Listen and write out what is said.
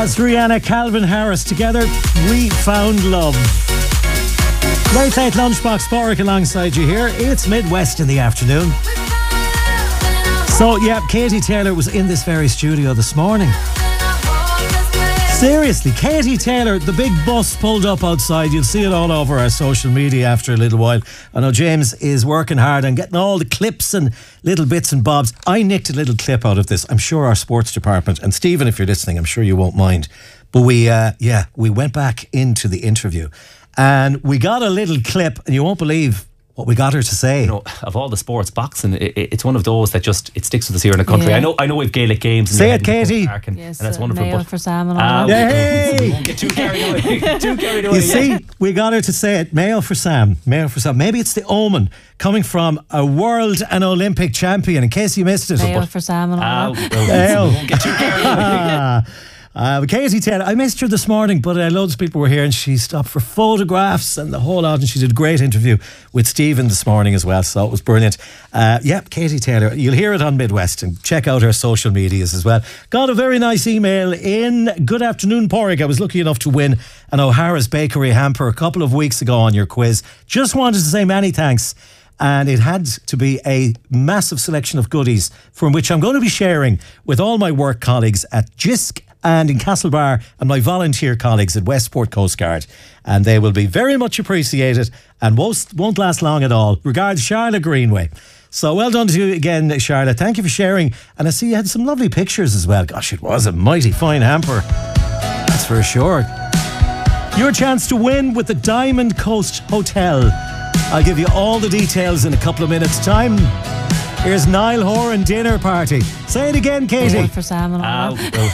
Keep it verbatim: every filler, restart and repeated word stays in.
That's Rihanna, Calvin Harris. Together, We Found Love. Late Late Lunchbox, Borwick alongside you here. It's Midwest in the afternoon. So, yeah, Katie Taylor was in this very studio this morning. Seriously, Katie Taylor, the big bus pulled up outside. You'll see it all over our social media after a little while. I know James is working hard and getting all the clips and little bits and bobs. I nicked a little clip out of this. I'm sure our sports department, and Stephen, if you're listening, I'm sure you won't mind. But we, uh, yeah, we went back into the interview and we got a little clip, and you won't believe what we got her to say. You know, of all the sports, boxing, it, it's one of those that just it sticks with us here in the country. Yeah. I know, I know we've Gaelic games. Say it, Katie. And, Yes, and that's uh, wonderful. Mayo But for Sam and all Ah, that. Yay! we won't get too carried away. too carried away. You see, we got her to say it. Mayo for Sam. Mayo for Sam. Maybe it's the omen coming from a world and Olympic champion, in case you missed it. Mayo for Sam and all Ah, that. well, we won't get too carried away. Uh, Katie Taylor, I missed her this morning, but uh, loads of people were here and she stopped for photographs and the whole lot, and she did a great interview with Stephen this morning as well, so it was brilliant. Uh, yep, Katie Taylor, you'll hear it on Midwest, and check out her social medias as well. Got a very nice email in. Good afternoon, Porrick. I was lucky enough to win an O'Hara's Bakery hamper a couple of weeks ago on your quiz. Just wanted to say many thanks. And it had to be a massive selection of goodies from which I'm going to be sharing with all my work colleagues at J I S C and in Castlebar, and my volunteer colleagues at Westport Coast Guard. And they will be very much appreciated and won't, won't last long at all. Regards, Charlotte Greenway. So well done to you again, Charlotte. Thank you for sharing. And I see you had some lovely pictures as well. Gosh, it was a mighty fine hamper. That's for sure. Your chance to win with the Diamond Coast Hotel. I'll give you all the details in a couple of minutes' time. Here's Niall Horan dinner party. Say it again, Katie. Mayo for Sam and all that. Ah, well,